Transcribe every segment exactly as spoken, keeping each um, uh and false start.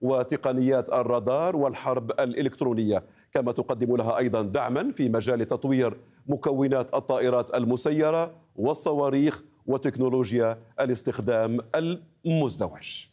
وتقنيات الرادار والحرب الإلكترونية، كما تقدم لها أيضا دعما في مجال تطوير مكونات الطائرات المسيرة والصواريخ وتكنولوجيا الاستخدام المزدوج.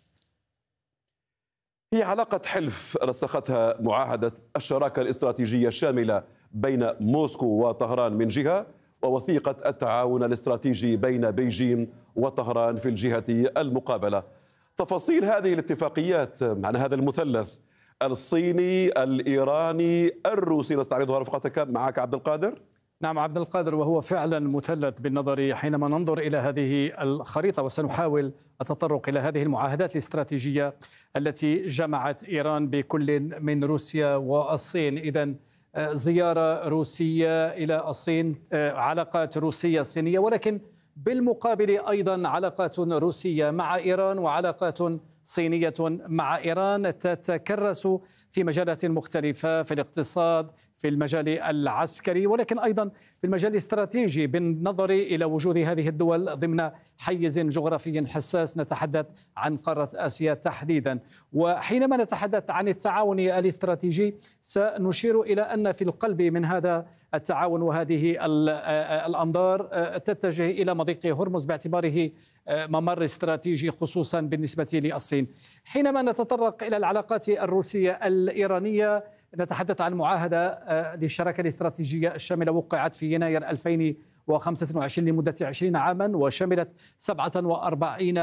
هي علاقة حلف رسختها معاهدة الشراكة الاستراتيجية الشاملة بين موسكو وطهران من جهة، ووثيقة التعاون الاستراتيجي بين بيجين وطهران في الجهة المقابلة. تفاصيل هذه الاتفاقيات عن هذا المثلث الصيني الإيراني الروسي نستعرضها رفقتك معك عبد القادر. نعم عبد القادر، وهو فعلا مثلث بالنظر حينما ننظر إلى هذه الخريطة، وسنحاول التطرق إلى هذه المعاهدات الاستراتيجية التي جمعت إيران بكل من روسيا والصين. إذن زيارة روسية إلى الصين، علاقات روسية صينية، ولكن بالمقابل أيضا علاقات روسية مع إيران وعلاقات صينية مع إيران تتكرس في مجالات مختلفة، في الاقتصاد، في المجال العسكري، ولكن أيضا في المجال الاستراتيجي بالنظر إلى وجود هذه الدول ضمن حيز جغرافي حساس. نتحدث عن قارة آسيا تحديدا. وحينما نتحدث عن التعاون الاستراتيجي سنشير إلى أن في القلب من هذا التعاون وهذه الأنظار تتجه إلى مضيق هرمز باعتباره ممر استراتيجي خصوصا بالنسبة للصين. حينما نتطرق إلى العلاقات الروسية الإيرانية نتحدث عن معاهدة للشراكة الاستراتيجية الشاملة وقعت في يناير ألفين وخمسة وعشرين لمدة عشرين عاما، وشملت سبعة وأربعين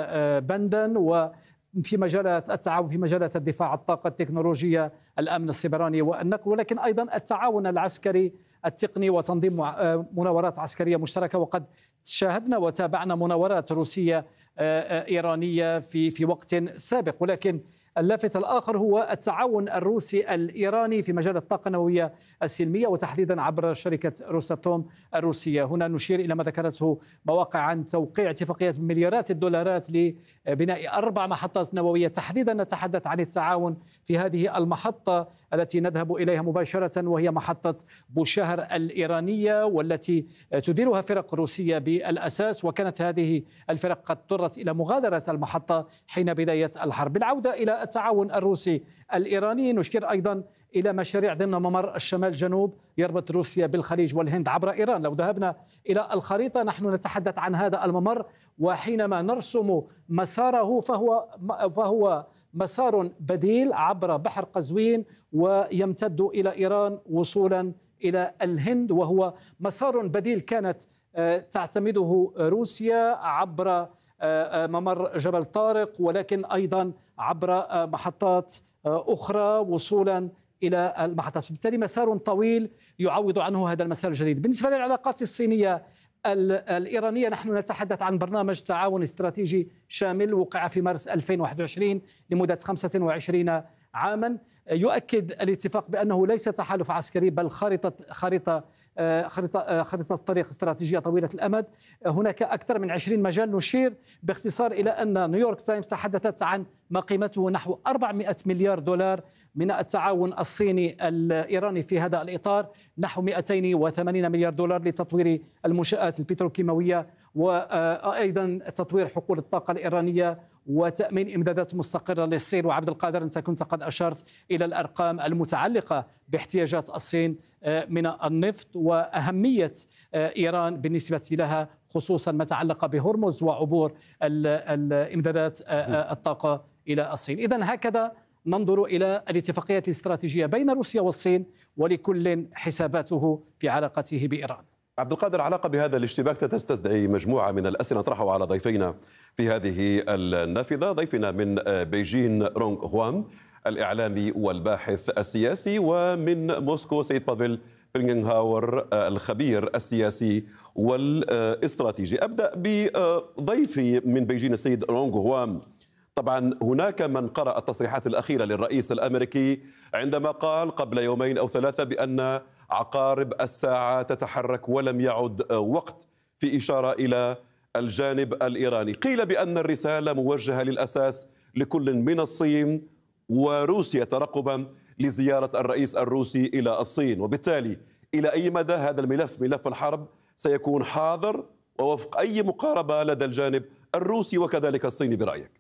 بندا، وفي مجالات التعاون في مجالات الدفاع، الطاقة، التكنولوجيا، الأمن السيبراني والنقل، ولكن أيضا التعاون العسكري التقني وتنظيم مناورات عسكرية مشتركة. وقد شاهدنا وتابعنا مناورات روسية إيرانية في في وقت سابق، ولكن اللافت الآخر هو التعاون الروسي الإيراني في مجال الطاقة النووية السلمية، وتحديدا عبر شركة روساتوم الروسية. هنا نشير إلى ما ذكرته مواقع عن توقيع اتفاقيات بمليارات الدولارات لبناء أربع محطات نووية. تحديدا نتحدث عن التعاون في هذه المحطة التي نذهب إليها مباشرة، وهي محطة بوشهر الإيرانية، والتي تديرها فرق روسية بالأساس، وكانت هذه الفرق قد اضطرت إلى مغادرة المحطة حين بداية الحرب. بالعودة إلى التعاون الروسي الإيراني نشير أيضا إلى مشاريع ضمن ممر الشمال جنوب يربط روسيا بالخليج والهند عبر إيران. لو ذهبنا إلى الخريطة نحن نتحدث عن هذا الممر، وحينما نرسم مساره فهو فهو مسار بديل عبر بحر قزوين ويمتد إلى إيران وصولا إلى الهند، وهو مسار بديل كانت تعتمده روسيا عبر ممر جبل طارق، ولكن أيضا عبر محطات أخرى وصولا إلى المحطات. بالتالي مسار طويل يعوض عنه هذا المسار الجديد. بالنسبة للعلاقات الصينية الإيرانية نحن نتحدث عن برنامج تعاون استراتيجي شامل وقع في مارس ألفين وواحد وعشرين لمدة خمسة وعشرين عاما. يؤكد الاتفاق بأنه ليس تحالف عسكري بل خارطة خارطة خريطة خريطة طريق استراتيجية طويلة الأمد. هناك أكثر من عشرين مجال. نشير باختصار إلى أن نيويورك تايمز تحدثت عن ما قيمته نحو أربعمائة مليار دولار من التعاون الصيني الإيراني في هذا الإطار، نحو مئتين وثمانين مليار دولار لتطوير المنشآت البتروكيماوية، وأيضا تطوير حقول الطاقة الإيرانية وتأمين إمدادات مستقرة للصين. وعبد القادر أنت كنت قد أشرت إلى الأرقام المتعلقة باحتياجات الصين من النفط وأهمية إيران بالنسبة لها، خصوصا ما تعلق بهرمز وعبور الإمدادات الطاقة إلى الصين. إذن هكذا ننظر إلى الاتفاقيات الاستراتيجية بين روسيا والصين، ولكل حساباته في علاقته بإيران. عبد القادر، علاقة بهذا الاشتباك تستدعي مجموعة من الأسئلة نطرحها على ضيفينا في هذه النافذة. ضيفنا من بيجين رونغ هوان الإعلامي والباحث السياسي، ومن موسكو سيد بافيل فيلنغهاور الخبير السياسي والاستراتيجي. أبدأ بضيفي من بيجين السيد رونغ هوان. طبعا هناك من قرأ التصريحات الأخيرة للرئيس الأمريكي عندما قال قبل يومين أو ثلاثة بأن عقارب الساعة تتحرك ولم يعد وقت، في إشارة إلى الجانب الإيراني. قيل بأن الرسالة موجهة للأساس لكل من الصين وروسيا ترقبا لزيارة الرئيس الروسي إلى الصين، وبالتالي إلى أي مدى هذا الملف ملف الحرب سيكون حاضر ووفق أي مقاربة لدى الجانب الروسي وكذلك الصيني برأيك؟